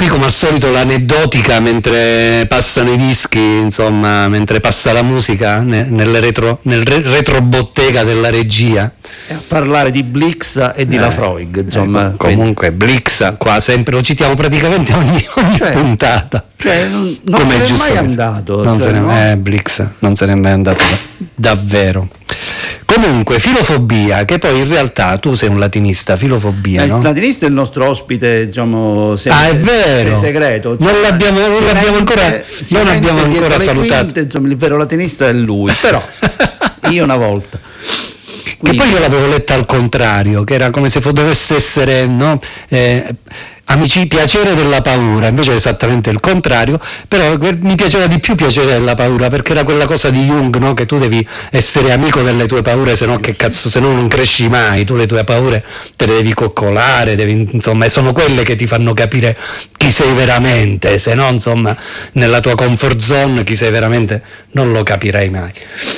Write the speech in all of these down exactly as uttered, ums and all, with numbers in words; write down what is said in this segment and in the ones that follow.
qui come al solito l'aneddotica mentre passano i dischi, insomma, mentre passa la musica ne, nelle retro, nel re, retrobottega della regia. E a parlare di Blix e di eh, Lafroig, insomma. Eh, comunque Blix qua sempre lo citiamo praticamente ogni, ogni cioè, puntata. Cioè, non, non come se n'è mai andato. Non cioè, se ne, no? eh, Blix non se n'è mai andato davvero. Comunque, filofobia, che poi in realtà tu sei un latinista, filofobia, eh, no? Il latinista è il nostro ospite, diciamo, se, ah, è vero. Se segreto. Cioè, non l'abbiamo, non l'abbiamo ancora, non abbiamo ancora salutato. Quinte, insomma, il vero latinista è lui, però io una volta. Quindi. Che poi io l'avevo letta al contrario, che era come se dovesse essere, no? Eh, amici, piacere della paura, invece è esattamente il contrario, però mi piaceva di più piacere della paura, perché era quella cosa di Jung, no? Che tu devi essere amico delle tue paure, se no che cazzo, se no non cresci mai, tu le tue paure te le devi coccolare, devi, insomma, e sono quelle che ti fanno capire chi sei veramente, se no, insomma, nella tua comfort zone chi sei veramente non lo capirai mai.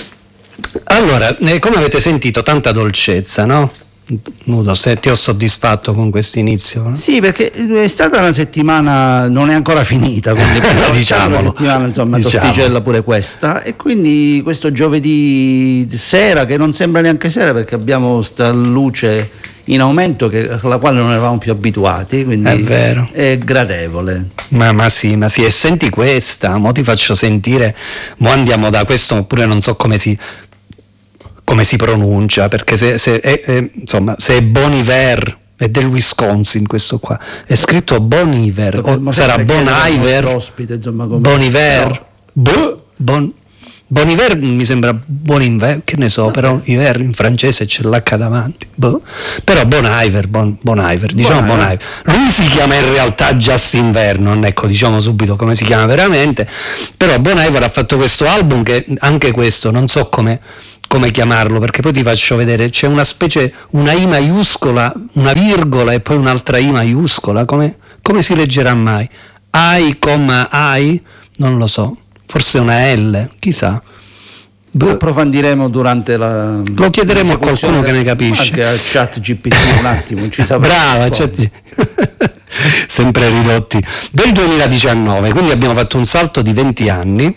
Allora, come avete sentito, tanta dolcezza, no? Nudo, se ti ho soddisfatto con questo inizio, no? Sì, perché è stata una settimana, non è ancora finita, quindi diciamolo, una settimana, insomma, diciamo. Tosticella pure questa, e quindi questo giovedì sera, che non sembra neanche sera perché abbiamo sta luce in aumento che, alla quale non eravamo più abituati, quindi è vero, è gradevole. Ma, ma sì, ma sì, e senti questa, mo ti faccio sentire, mo andiamo da questo, oppure non so come si come si pronuncia, perché se, se è, è, insomma, se è Bon Iver, è del Wisconsin questo qua, è scritto Bon Iver, o sarà Bon Iver, ospite, insomma, come... Bon Iver, boh, bon, Bon Iver mi sembra Bon Iver, che ne so, però Iver in francese c'è l'H davanti, boh. Però Bon Iver, Bon, bon Iver, diciamo Bon Iver. Lui si chiama in realtà Justin Vernon, ecco, diciamo subito come si chiama veramente, però Bon Iver ha fatto questo album che anche questo non so come come chiamarlo, perché poi ti faccio vedere, c'è una specie, una I maiuscola, una virgola e poi un'altra I maiuscola, come, come si leggerà mai? I, I? Non lo so, forse una L, chissà. Lo approfondiremo durante la... Lo chiederemo a qualcuno che ne capisce. Anche al chat G P T un attimo, ci saprà. Brava, chat... sempre ridotti. Del duemiladiciannove, quindi abbiamo fatto un salto di venti anni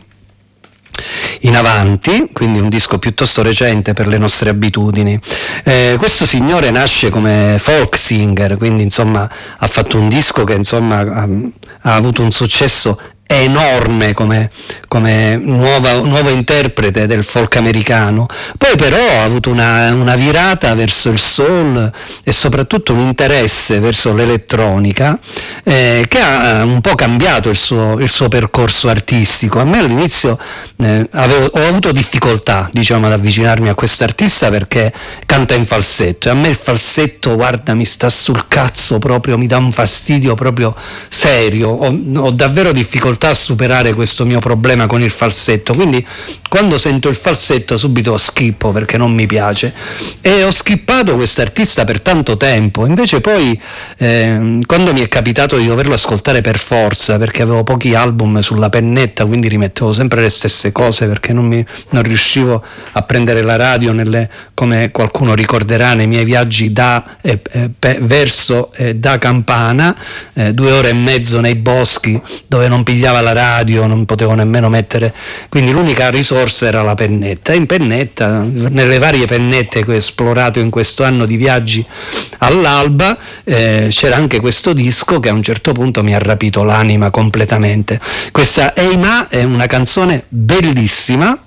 in avanti, quindi un disco piuttosto recente per le nostre abitudini. Eh, questo signore nasce come folk singer, quindi insomma ha fatto un disco che insomma ha, ha avuto un successo enorme come, come nuova, nuovo interprete del folk americano. Poi però ha avuto una, una virata verso il soul e soprattutto un interesse verso l'elettronica eh, che ha un po' cambiato il suo, il suo percorso artistico. A me all'inizio eh, avevo, ho avuto difficoltà, diciamo, ad avvicinarmi a quest'artista perché canta in falsetto, e a me il falsetto, guarda, mi sta sul cazzo proprio, mi dà un fastidio proprio serio, ho, ho davvero difficoltà a superare questo mio problema con il falsetto, quindi quando sento il falsetto subito schippo perché non mi piace, e ho skippato quest'artista per tanto tempo. Invece poi eh, quando mi è capitato di doverlo ascoltare per forza, perché avevo pochi album sulla pennetta, quindi rimettevo sempre le stesse cose perché non, mi, non riuscivo a prendere la radio nelle, come qualcuno ricorderà, nei miei viaggi da eh, eh, pe, verso eh, da Campana, eh, due ore e mezzo nei boschi dove non pigliavo la radio, non potevo nemmeno mettere, quindi l'unica risorsa era la pennetta, e in pennetta, nelle varie pennette che ho esplorato in questo anno di viaggi all'alba, eh, c'era anche questo disco che a un certo punto mi ha rapito l'anima completamente. Questa Eima è una canzone bellissima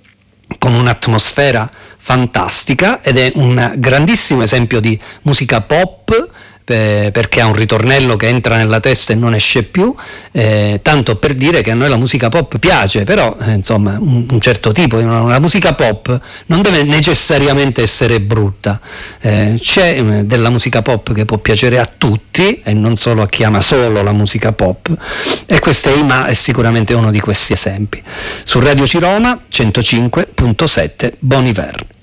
con un'atmosfera fantastica ed è un grandissimo esempio di musica pop, perché ha un ritornello che entra nella testa e non esce più, eh, tanto per dire che a noi la musica pop piace, però eh, insomma un, un certo tipo, la musica pop non deve necessariamente essere brutta, eh, c'è eh, della musica pop che può piacere a tutti e non solo a chi ama solo la musica pop, e questa Eima è sicuramente uno di questi esempi. Su Radio Ciroma centocinque virgola sette Bon Iver.